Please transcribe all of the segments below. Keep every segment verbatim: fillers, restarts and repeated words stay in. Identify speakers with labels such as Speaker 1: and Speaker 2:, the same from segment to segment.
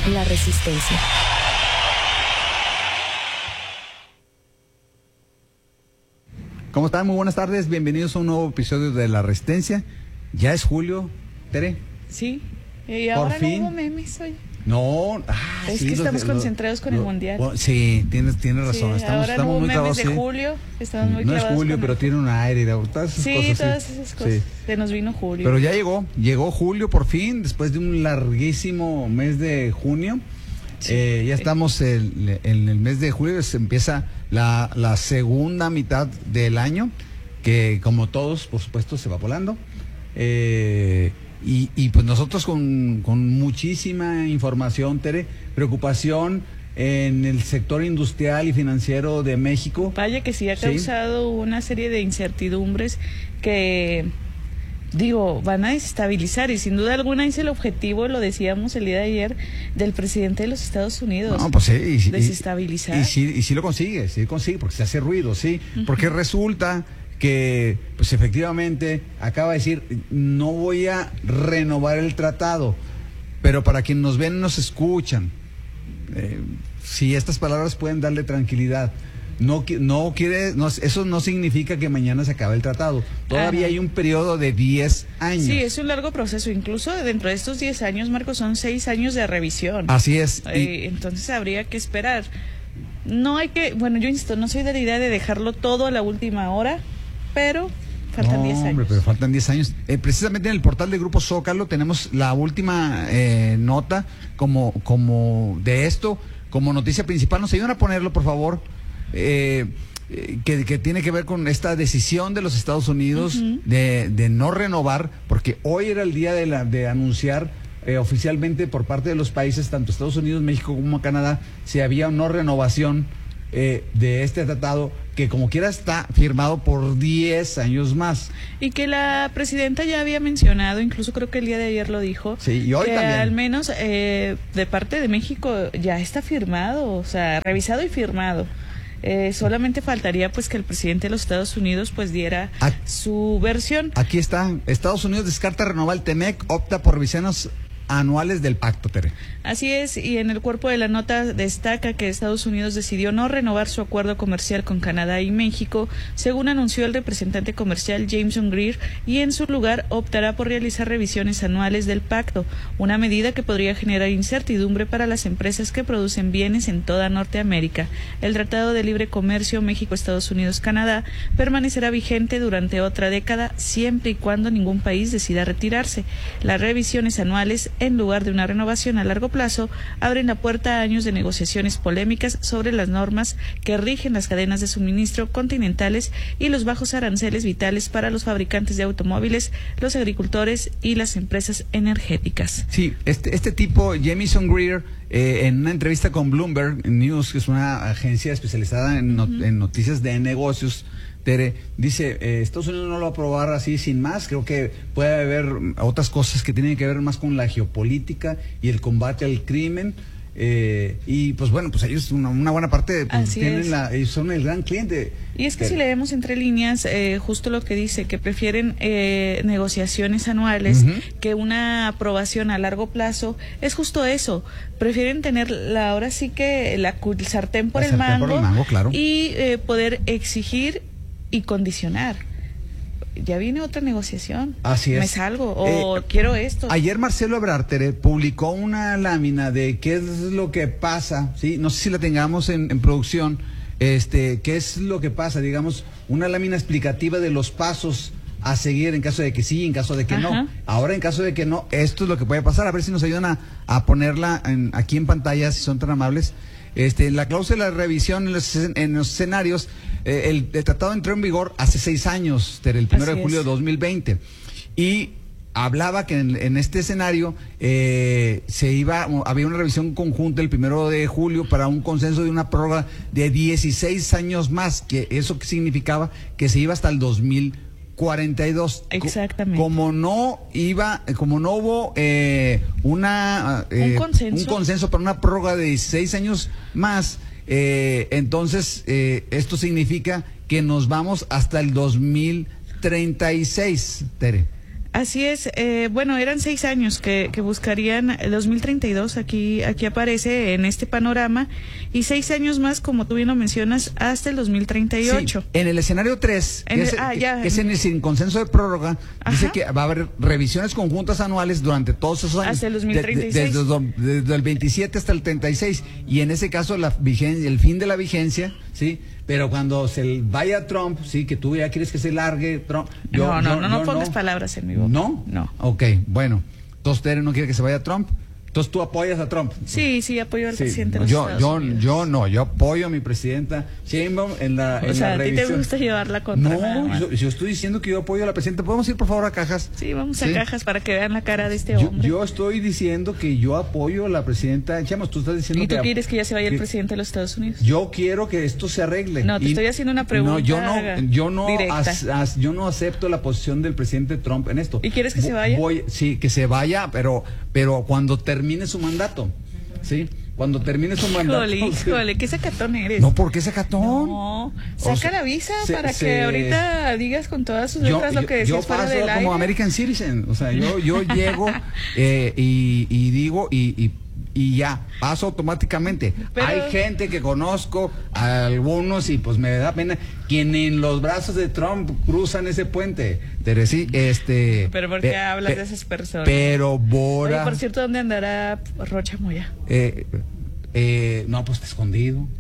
Speaker 1: La Resistencia.
Speaker 2: ¿Cómo están? Muy buenas tardes, bienvenidos a un nuevo episodio de La Resistencia. Ya es julio, Tere.
Speaker 3: Sí, y ahora
Speaker 2: Por fin.
Speaker 3: no hubo memes hoy.
Speaker 2: No, ah,
Speaker 3: es
Speaker 2: sí,
Speaker 3: que
Speaker 2: los,
Speaker 3: estamos
Speaker 2: los,
Speaker 3: concentrados con
Speaker 2: los,
Speaker 3: el mundial.
Speaker 2: Oh, sí, tienes, tienes razón.
Speaker 3: Sí,
Speaker 2: estamos
Speaker 3: ahora
Speaker 2: estamos
Speaker 3: no hubo
Speaker 2: muy
Speaker 3: memes
Speaker 2: clavados.
Speaker 3: de
Speaker 2: Sí.
Speaker 3: julio, estamos muy
Speaker 2: No es
Speaker 3: clavados
Speaker 2: julio,
Speaker 3: con
Speaker 2: pero
Speaker 3: el...
Speaker 2: tiene un aire, todas esas
Speaker 3: sí,
Speaker 2: cosas.
Speaker 3: todas
Speaker 2: sí.
Speaker 3: esas cosas.
Speaker 2: Sí.
Speaker 3: Se nos vino julio.
Speaker 2: Pero ya llegó, llegó julio por fin, después de un larguísimo mes de junio. Sí, eh, ya sí. estamos en, en el mes de julio, se empieza la, la segunda mitad del año, que como todos, por supuesto, se va volando. Eh, y, y pues nosotros con, con muchísima información, Tere, preocupación en el sector industrial y financiero de México.
Speaker 3: Vaya que sí ha causado ¿sí? una serie de incertidumbres que, digo, van a desestabilizar, y sin duda alguna es el objetivo, lo decíamos el día de ayer, del presidente de los Estados Unidos.
Speaker 2: No, pues sí, y,
Speaker 3: desestabilizar.
Speaker 2: Y, y, y, sí, y sí lo consigue, sí lo consigue, porque se hace ruido, sí, uh-huh. porque resulta que, pues efectivamente, acaba de decir, no voy a renovar el tratado, pero para quienes nos ven, nos escuchan, eh, si estas palabras pueden darle tranquilidad. No, no quiere, no, eso no significa que mañana se acabe el tratado. Todavía Ajá. hay un periodo de diez años.
Speaker 3: Sí, es un largo proceso. Incluso dentro de estos diez años, Marcos, son seis años de revisión.
Speaker 2: Así es.
Speaker 3: Eh, y... Entonces habría que esperar. No hay que, bueno, yo insisto, no soy de la idea de dejarlo todo a la última hora, pero faltan diez
Speaker 2: no,
Speaker 3: años.
Speaker 2: Hombre, pero faltan diez años. Eh, precisamente en el portal del Grupo Zócalo tenemos la última eh, nota como, como de esto, como noticia principal. ¿Nos ayudan a ponerlo, por favor? Eh, eh, que, que tiene que ver con esta decisión de los Estados Unidos uh-huh. de, de no renovar, porque hoy era el día de, la, de anunciar eh, oficialmente por parte de los países, tanto Estados Unidos, México como Canadá, si había o no renovación eh, de este tratado, que como quiera está firmado por diez años más.
Speaker 3: Y que la presidenta ya había mencionado, incluso creo que el día de ayer lo dijo,
Speaker 2: sí, y hoy
Speaker 3: que
Speaker 2: también.
Speaker 3: al menos eh, de parte de México ya está firmado, o sea, revisado y firmado. Eh, solamente faltaría pues que el presidente de los Estados Unidos pues diera aquí, su versión.
Speaker 2: Aquí está, Estados Unidos descarta renovar el TEMEC, opta por revisiones anuales del pacto, Tere.
Speaker 3: Así es, y en el cuerpo de la nota destaca que Estados Unidos decidió no renovar su acuerdo comercial con Canadá y México, según anunció el representante comercial Jameson Greer, y en su lugar optará por realizar revisiones anuales del pacto, una medida que podría generar incertidumbre para las empresas que producen bienes en toda Norteamérica. El Tratado de Libre Comercio México, Estados Unidos, Canadá permanecerá vigente durante otra década, siempre y cuando ningún país decida retirarse. Las revisiones anuales, en lugar de una renovación a largo plazo, abren la puerta a años de negociaciones polémicas sobre las normas que rigen las cadenas de suministro continentales y los bajos aranceles vitales para los fabricantes de automóviles, los agricultores y las empresas energéticas.
Speaker 2: Sí, este, este tipo, Jameson Greer, eh, en una entrevista con Bloomberg News, que es una agencia especializada en, not- uh-huh. en noticias de negocios, Tere, dice, eh, Estados Unidos no lo va a aprobar así sin más. Creo que puede haber otras cosas que tienen que ver más con la geopolítica y el combate al crimen. Eh, y pues bueno, pues ellos una, una buena parte pues, tienen la, ellos son el gran cliente.
Speaker 3: Y es que de... si leemos entre líneas eh, justo lo que dice, que prefieren eh, negociaciones anuales uh-huh. que una aprobación a largo plazo, es justo eso. Prefieren tener la, ahora sí que la el sartén por,
Speaker 2: la
Speaker 3: el,
Speaker 2: sartén
Speaker 3: mango,
Speaker 2: por el mango, claro.
Speaker 3: Y eh, poder exigir y condicionar. Ya viene otra negociación.
Speaker 2: Así es.
Speaker 3: Me salgo o
Speaker 2: eh,
Speaker 3: quiero esto.
Speaker 2: Ayer Marcelo Ebrard, Tere, publicó una lámina de qué es lo que pasa, ¿sí? No sé si la tengamos en, en producción, este, qué es lo que pasa, digamos, una lámina explicativa de los pasos a seguir en caso de que sí, en caso de que Ajá. no. Ahora, en caso de que no, esto es lo que puede pasar. A ver si nos ayudan a, a ponerla en, aquí en pantalla, si son tan amables. Este, la cláusula de revisión en los, en los escenarios, eh, el, el tratado entró en vigor hace seis años, el primero de julio de dos mil veinte, y hablaba que en, en este escenario eh, se iba, había una revisión conjunta el primero de julio para un consenso de una prórroga de dieciséis años más, que eso significaba que se iba hasta el dos mil cuarenta y dos.
Speaker 3: Exactamente.
Speaker 2: Como no iba, como no hubo eh, una eh,
Speaker 3: un consenso,
Speaker 2: un consenso para una prórroga de dieciséis años más, eh, entonces eh, esto significa que nos vamos hasta el dos mil treinta y seis, Tere.
Speaker 3: Así es, eh, bueno, eran seis años que, que buscarían el dos mil treinta y dos, aquí, aquí aparece en este panorama, y seis años más, como tú bien lo mencionas, hasta el dos mil treinta y ocho.
Speaker 2: Sí, en el escenario tres, que,
Speaker 3: En
Speaker 2: es,
Speaker 3: el- ah,
Speaker 2: que-
Speaker 3: ya.
Speaker 2: que es en el sin consenso de prórroga,
Speaker 3: Ajá.
Speaker 2: dice que va a haber revisiones conjuntas anuales durante todos esos años.
Speaker 3: Hasta el dos mil
Speaker 2: De-
Speaker 3: treinta y
Speaker 2: de-
Speaker 3: seis.
Speaker 2: desde, do- desde el veintisiete hasta el treinta y seis, y en ese caso la vigen- el fin de la vigencia, ¿sí? Pero cuando se vaya Trump, sí, que tú ya quieres que se largue Trump. yo-
Speaker 3: no, no,
Speaker 2: yo-
Speaker 3: no, no
Speaker 2: yo
Speaker 3: pongas palabras en mi boca.
Speaker 2: ¿No?
Speaker 3: No.
Speaker 2: Ok, bueno. Entonces, Tere no quiere que se vaya Trump. Entonces, ¿tú apoyas a Trump?
Speaker 3: Sí, sí, apoyo al
Speaker 2: Sí,
Speaker 3: presidente de los
Speaker 2: yo,
Speaker 3: Estados
Speaker 2: yo,
Speaker 3: Unidos.
Speaker 2: yo no, yo apoyo a mi presidenta Sheinbaum en la,
Speaker 3: O
Speaker 2: en
Speaker 3: sea,
Speaker 2: la
Speaker 3: a ti te
Speaker 2: revisión.
Speaker 3: gusta llevarla contra nada
Speaker 2: No,
Speaker 3: más.
Speaker 2: yo, yo estoy diciendo que yo apoyo a la presidenta. ¿Podemos ir por favor a cajas?
Speaker 3: Sí, vamos a
Speaker 2: Sí.
Speaker 3: cajas para que vean la cara de este
Speaker 2: Yo,
Speaker 3: hombre.
Speaker 2: yo estoy diciendo que yo apoyo a la presidenta. Chamos, tú estás diciendo
Speaker 3: ¿Y tú
Speaker 2: que
Speaker 3: quieres que ya se vaya el
Speaker 2: que-
Speaker 3: presidente de los Estados Unidos?
Speaker 2: Yo quiero que esto se arregle.
Speaker 3: No, te
Speaker 2: Y-
Speaker 3: estoy haciendo una pregunta
Speaker 2: No, yo no, yo no,
Speaker 3: directa.
Speaker 2: as- as- yo no acepto la posición del presidente Trump en esto.
Speaker 3: ¿Y quieres que se
Speaker 2: Vo-
Speaker 3: vaya?
Speaker 2: Voy, sí, que se vaya, pero, pero cuando termine su mandato, sí, cuando termine su mandato.
Speaker 3: Híjole,
Speaker 2: sí.
Speaker 3: híjole, qué sacatón eres.
Speaker 2: No, ¿por qué sacatón?
Speaker 3: No, saca
Speaker 2: O sea,
Speaker 3: la visa
Speaker 2: se-
Speaker 3: para
Speaker 2: se-
Speaker 3: que ahorita digas con todas sus
Speaker 2: Yo,
Speaker 3: letras lo
Speaker 2: yo-
Speaker 3: que
Speaker 2: yo
Speaker 3: decías fuera
Speaker 2: paso
Speaker 3: del
Speaker 2: como
Speaker 3: aire.
Speaker 2: American Citizen, o sea, yo, yo llego eh, y, y digo y, y, y ya, paso automáticamente.
Speaker 3: Pero-
Speaker 2: Hay gente que conozco, algunos, y pues me da pena, quien en los brazos de Trump cruzan ese puente. Teresí, este...
Speaker 3: Pero ¿por qué
Speaker 2: pe-
Speaker 3: hablas
Speaker 2: pe-
Speaker 3: de esas personas?
Speaker 2: Pero Bora...
Speaker 3: Oye, por cierto, ¿dónde andará Rocha Moya?
Speaker 2: Eh, eh, no, pues está escondido.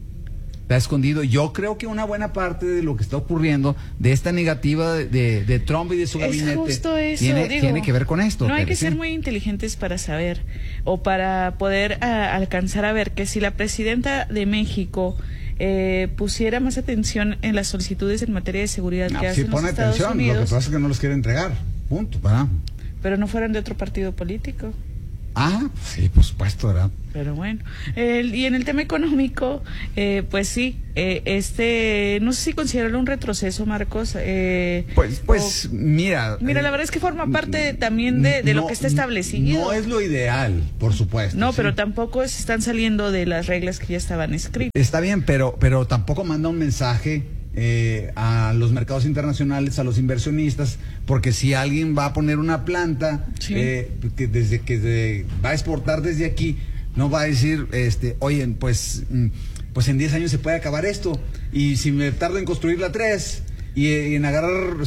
Speaker 2: Está escondido. Yo creo que una buena parte de lo que está ocurriendo, de esta negativa de, de, de Trump y de su
Speaker 3: Es
Speaker 2: gabinete,
Speaker 3: justo eso,
Speaker 2: tiene,
Speaker 3: digo,
Speaker 2: tiene que ver con esto.
Speaker 3: No hay que
Speaker 2: Tere, ¿sí?
Speaker 3: ser muy inteligentes para saber o para poder ah, alcanzar a ver que si la presidenta de México eh, pusiera más atención en las solicitudes en materia de seguridad
Speaker 2: No,
Speaker 3: que
Speaker 2: sí
Speaker 3: hacen
Speaker 2: pone
Speaker 3: los Estados
Speaker 2: atención, lo que
Speaker 3: Unidos,
Speaker 2: pasa es que no los quiere entregar. Punto, ¿verdad?
Speaker 3: pero no fueran de otro partido político.
Speaker 2: Ah, sí, por supuesto, ¿verdad?
Speaker 3: Pero bueno, el- y en el tema económico, eh, pues sí, eh, este, no sé si considerarlo un retroceso, Marcos. Eh,
Speaker 2: Pues, pues, mira.
Speaker 3: Mira,
Speaker 2: eh,
Speaker 3: la verdad es que forma parte también de, de lo
Speaker 2: no,
Speaker 3: que está establecido.
Speaker 2: No es lo ideal, por supuesto.
Speaker 3: No,
Speaker 2: sí.
Speaker 3: pero tampoco se están saliendo de las reglas que ya estaban escritas.
Speaker 2: Está bien, pero, pero tampoco manda un mensaje eh, a los mercados internacionales, a los inversionistas, porque si alguien va a poner una planta
Speaker 3: Sí.
Speaker 2: eh, que desde que se va a exportar desde aquí, no va a decir, este, oye, pues, mm, pues en diez años se puede acabar esto, y si me tardo en construirla tres y, y en agarrar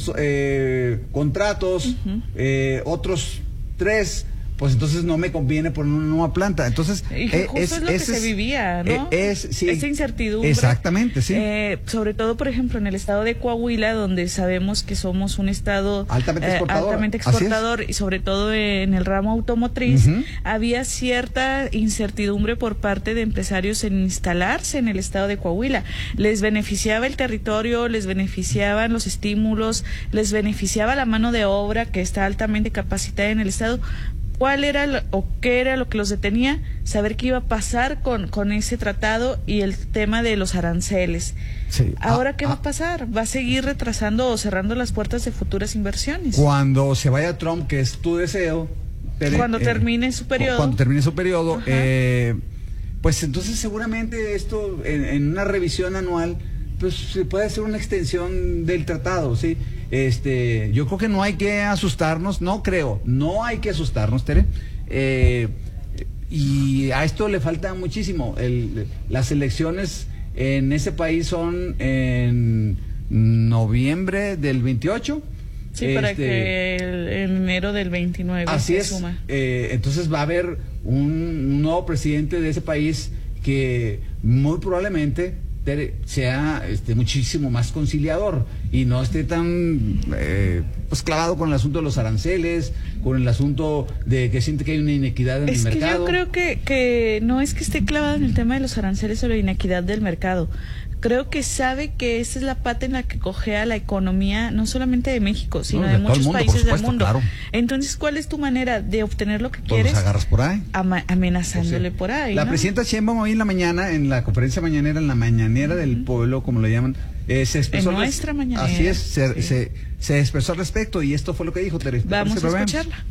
Speaker 2: eh, contratos,
Speaker 3: Ujú.
Speaker 2: eh, otros tres, pues entonces no me conviene poner una nueva planta. Entonces,
Speaker 3: Y
Speaker 2: eh,
Speaker 3: justo es, lo que
Speaker 2: ese
Speaker 3: se vivía, ¿no?
Speaker 2: eh, es, sí.
Speaker 3: Esa incertidumbre.
Speaker 2: Exactamente, sí.
Speaker 3: Eh, sobre todo, por ejemplo, en el estado de Coahuila, donde sabemos que somos un estado
Speaker 2: Altamente
Speaker 3: eh,
Speaker 2: exportador.
Speaker 3: altamente
Speaker 2: Así es.
Speaker 3: exportador y sobre todo en el ramo automotriz,
Speaker 2: Ujú.
Speaker 3: había cierta incertidumbre por parte de empresarios en instalarse en el estado de Coahuila. Les beneficiaba el territorio, les beneficiaban los estímulos, les beneficiaba la mano de obra que está altamente capacitada en el estado. ¿Cuál era lo, o qué era lo que los detenía? Saber qué iba a pasar con, con ese tratado y el tema de los aranceles.
Speaker 2: Sí.
Speaker 3: Ahora,
Speaker 2: Ah,
Speaker 3: ¿qué
Speaker 2: ah.
Speaker 3: va a pasar? ¿Va a seguir retrasando o cerrando las puertas de futuras inversiones?
Speaker 2: Cuando se vaya Trump, que es tu deseo. Tere,
Speaker 3: Cuando termine su periodo.
Speaker 2: Cuando termine su periodo,
Speaker 3: Ajá.
Speaker 2: eh, pues entonces seguramente esto en, en una revisión anual, pues se puede hacer una extensión del tratado, ¿sí? Este, yo creo que no hay que asustarnos, no creo, no hay que asustarnos, Tere. Eh, y a esto le falta muchísimo. El, las elecciones en ese país son en noviembre del veintiocho.
Speaker 3: Sí, para
Speaker 2: Este,
Speaker 3: que el, en enero del veintinueve
Speaker 2: Así
Speaker 3: se
Speaker 2: es.
Speaker 3: suma.
Speaker 2: Eh, entonces va a haber un, un nuevo presidente de ese país que muy probablemente Tere, sea este, muchísimo más conciliador y no esté tan eh, pues clavado con el asunto de los aranceles, con el asunto de que siente que hay una inequidad en
Speaker 3: Es
Speaker 2: el
Speaker 3: que
Speaker 2: mercado.
Speaker 3: yo creo que, que no es que esté clavado en el tema de los aranceles o la inequidad del mercado. Creo que sabe que esa es la pata en la que cojea la economía, no solamente de México, sino
Speaker 2: No,
Speaker 3: de,
Speaker 2: de todo el
Speaker 3: muchos
Speaker 2: mundo, por
Speaker 3: países
Speaker 2: supuesto,
Speaker 3: del mundo.
Speaker 2: claro.
Speaker 3: Entonces, ¿cuál es tu manera de obtener lo que
Speaker 2: Pues
Speaker 3: quieres?
Speaker 2: los agarras por ahí.
Speaker 3: Ama- amenazándole
Speaker 2: O sea,
Speaker 3: por ahí.
Speaker 2: La
Speaker 3: ¿no?
Speaker 2: presidenta Sheinbaum hoy en la mañana, en la conferencia mañanera, en la mañanera del pueblo, como le llaman, eh, se expresó.
Speaker 3: En
Speaker 2: res-
Speaker 3: nuestra mañanera,
Speaker 2: Así es, se,
Speaker 3: sí.
Speaker 2: se, se expresó al respecto y esto fue lo que dijo Teresa.
Speaker 3: Vamos a escucharla.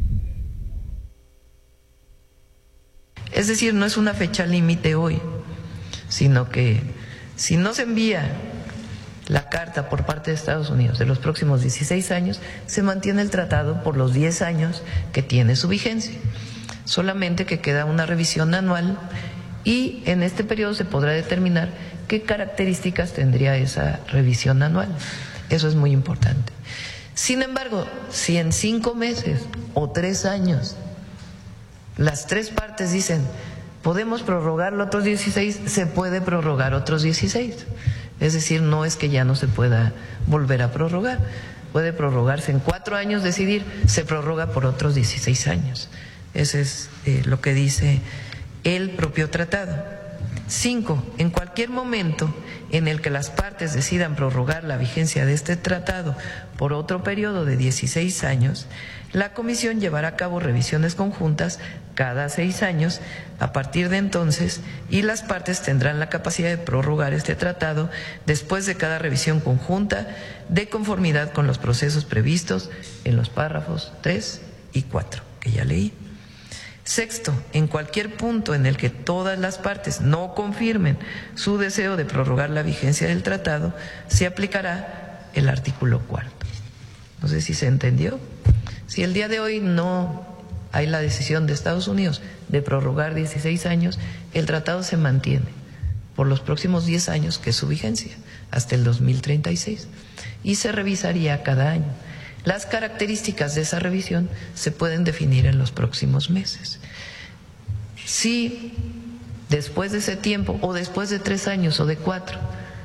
Speaker 1: Es decir, no es una fecha límite hoy, sino que si no se envía la carta por parte de Estados Unidos de los próximos dieciséis años, se mantiene el tratado por los diez años que tiene su vigencia. Solamente que queda una revisión anual y en este periodo se podrá determinar qué características tendría esa revisión anual. Eso es muy importante. Sin embargo, si en cinco meses o tres años las tres partes dicen podemos prorrogarlo otros dieciséis, se puede prorrogar otros dieciséis. Es decir, no es que ya no se pueda volver a prorrogar. Puede prorrogarse en cuatro años, decidir, se prorroga por otros dieciséis años. Eso es eh, lo que dice el propio tratado. Cinco, en cualquier momento en el que las partes decidan prorrogar la vigencia de este tratado por otro periodo de dieciséis años, la Comisión llevará a cabo revisiones conjuntas cada seis años a partir de entonces y las partes tendrán la capacidad de prorrogar este tratado después de cada revisión conjunta de conformidad con los procesos previstos en los párrafos tres y cuatro, que ya leí. Sexto, en cualquier punto en el que todas las partes no confirmen su deseo de prorrogar la vigencia del tratado, se aplicará el artículo cuarto. No sé si se entendió. Si el día de hoy no hay la decisión de Estados Unidos de prorrogar dieciséis años, el tratado se mantiene por los próximos diez años, que es su vigencia, hasta el dos mil treinta y seis, y se revisaría cada año. Las características de esa revisión se pueden definir en los próximos meses. Si después de ese tiempo, o después de tres años o de cuatro,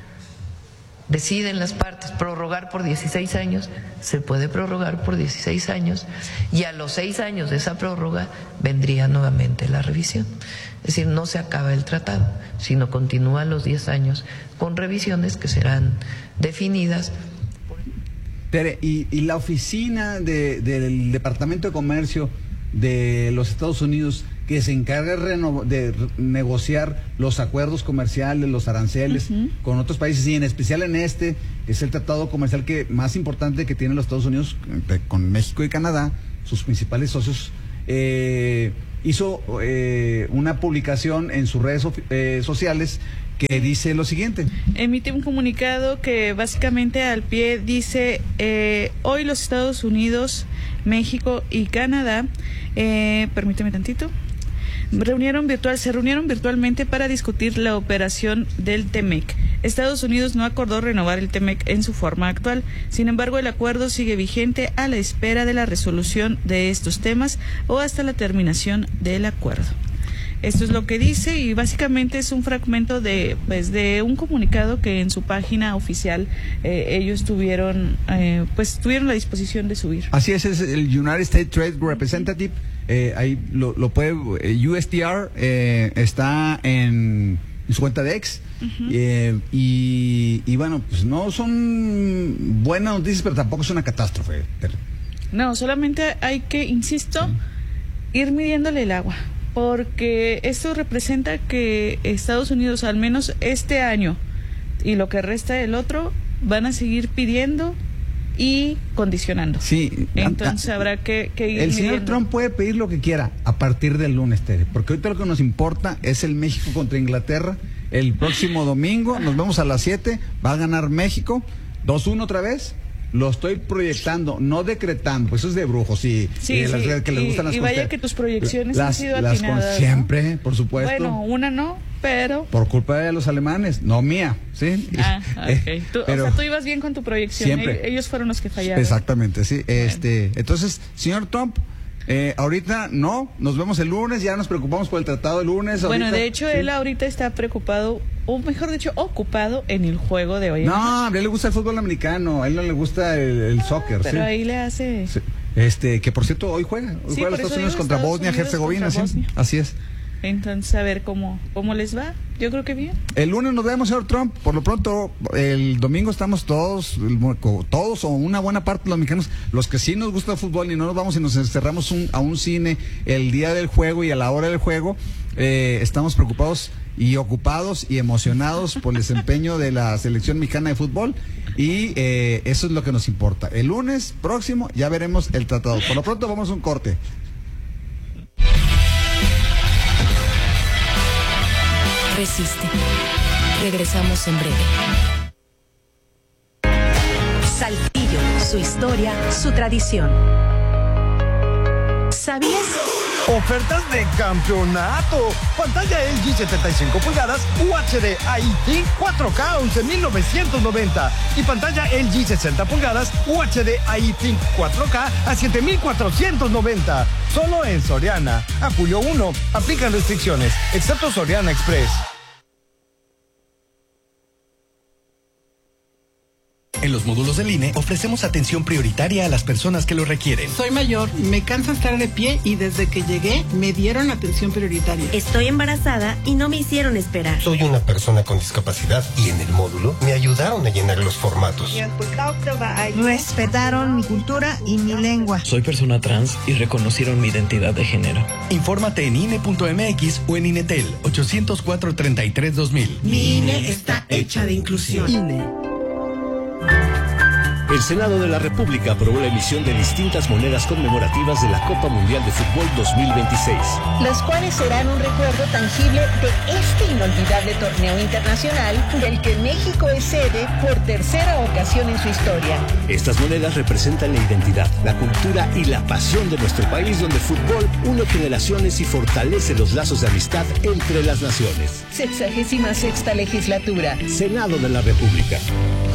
Speaker 1: deciden las partes prorrogar por dieciséis años, se puede prorrogar por dieciséis años y a los seis años de esa prórroga vendría nuevamente la revisión. Es decir, no se acaba el tratado, sino continúa los diez años con revisiones que serán definidas.
Speaker 2: Tere, y, y la oficina de, del Departamento de Comercio de los Estados Unidos, que se encarga de, de negociar los acuerdos comerciales, los aranceles uh-huh. con otros países, y en especial en este, que es el tratado comercial que más importante que tienen los Estados Unidos con México y Canadá, sus principales socios, eh, hizo eh, una publicación en sus redes eh, sociales que dice lo siguiente.
Speaker 3: Emite un comunicado que básicamente al pie dice, eh, hoy los Estados Unidos, México y Canadá, eh, permíteme tantito, reunieron virtual, se reunieron virtualmente para discutir la operación del T M E C. Estados Unidos no acordó renovar el T M E C en su forma actual. Sin embargo, el acuerdo sigue vigente a la espera de la resolución de estos temas o hasta la terminación del acuerdo. Esto es lo que dice, y básicamente es un fragmento de pues de un comunicado que en su página oficial eh, ellos tuvieron eh, pues tuvieron la disposición de subir.
Speaker 2: Así es, es el United States Trade Representative, eh, ahí lo, lo puede, eh, U S T R eh, está en, en su cuenta de X. Uh-huh. eh, y, y bueno, pues no son buenas noticias, pero tampoco es una catástrofe.
Speaker 3: No, solamente hay que, insisto, sí. ir midiéndole el agua. Porque esto representa que Estados Unidos, al menos este año y lo que resta del otro, van a seguir pidiendo y condicionando.
Speaker 2: Sí.
Speaker 3: Entonces a, a, habrá que, que ir
Speaker 2: El
Speaker 3: midiendo.
Speaker 2: señor Trump puede pedir lo que quiera a partir del lunes, Tere, porque ahorita lo que nos importa es el México contra Inglaterra. El próximo domingo nos vemos a las siete, va a ganar México dos uno otra vez. Lo estoy proyectando, no decretando, pues eso es de brujos, sí,
Speaker 3: sí,
Speaker 2: eh,
Speaker 3: sí.
Speaker 2: Las, que les gustan
Speaker 3: y,
Speaker 2: las
Speaker 3: y vaya
Speaker 2: conste-
Speaker 3: que tus proyecciones
Speaker 2: las,
Speaker 3: han sido
Speaker 2: las
Speaker 3: atinadas,
Speaker 2: con, siempre,
Speaker 3: ¿no?
Speaker 2: por supuesto.
Speaker 3: Bueno, una no, pero
Speaker 2: por culpa de los alemanes, no mía, ¿sí?
Speaker 3: Ah, ok. Tú,
Speaker 2: Pero,
Speaker 3: o sea, tú ibas bien con tu proyección,
Speaker 2: siempre.
Speaker 3: ellos fueron los que fallaron.
Speaker 2: Exactamente, sí.
Speaker 3: Bueno.
Speaker 2: Este, entonces, señor Trump, Eh, ahorita no, nos vemos el lunes, ya nos preocupamos por el tratado el lunes.
Speaker 3: Bueno,
Speaker 2: ahorita,
Speaker 3: de hecho,
Speaker 2: sí.
Speaker 3: él ahorita está preocupado, o mejor dicho, ocupado en el juego de hoy.
Speaker 2: No, a él le gusta el fútbol americano, a él no le gusta el, el ah, soccer.
Speaker 3: Pero
Speaker 2: sí.
Speaker 3: ahí le hace...
Speaker 2: Sí. Este, que por cierto, hoy juega, hoy
Speaker 3: sí,
Speaker 2: juega los Estados Unidos contra
Speaker 3: Estados
Speaker 2: Bosnia,
Speaker 3: Unidos
Speaker 2: Herzegovina,
Speaker 3: contra
Speaker 2: sí,
Speaker 3: Bosnia.
Speaker 2: así es.
Speaker 3: Entonces, a ver cómo, cómo les va. Yo creo que bien.
Speaker 2: El lunes nos vemos, señor Trump. Por lo pronto, el domingo estamos todos, todos o una buena parte de los mexicanos, los que sí nos gusta el fútbol y no nos vamos y nos encerramos un, a un cine el día del juego y a la hora del juego, eh, estamos preocupados y ocupados y emocionados por el desempeño de la selección mexicana de fútbol y eh, eso es lo que nos importa. El lunes próximo ya veremos el tratado. Por lo pronto vamos a un corte.
Speaker 4: Resiste. Regresamos en breve. su historia, su tradición. ¿Sabías?
Speaker 5: Ofertas de campeonato. Pantalla L G setenta y cinco pulgadas U H D A I T cuatro K once mil novecientos noventa y pantalla L G sesenta pulgadas U H D A I T cuatro K a siete mil cuatrocientos noventa. Solo en Soriana. A julio primero. Aplican restricciones, excepto Soriana Express.
Speaker 6: En los módulos del I N E ofrecemos atención prioritaria a las personas que lo requieren.
Speaker 7: Soy mayor, me cansa estar de pie y desde que llegué me dieron atención prioritaria.
Speaker 8: Estoy embarazada y no me hicieron esperar.
Speaker 9: Soy una persona con discapacidad y en el módulo me ayudaron a llenar los formatos.
Speaker 10: Respetaron mi cultura y mi lengua.
Speaker 11: Soy persona trans y reconocieron mi identidad de género.
Speaker 6: Infórmate en I N E punto M X o en Inetel ochocientos cuatro treinta y tres dos mil.
Speaker 7: Mi I N E está hecha de inclusión.
Speaker 12: I N E. El Senado de la República aprobó la emisión de distintas monedas conmemorativas de la Copa Mundial de Fútbol dos mil veintiséis.
Speaker 13: Las cuales serán un recuerdo tangible de este inolvidable torneo internacional del que México es sede por tercera ocasión en su historia.
Speaker 12: Estas monedas representan la identidad, la cultura y la pasión de nuestro país, donde el fútbol une generaciones y fortalece los lazos de amistad entre las naciones.
Speaker 13: Sexagésima sexta legislatura.
Speaker 12: Senado de la República.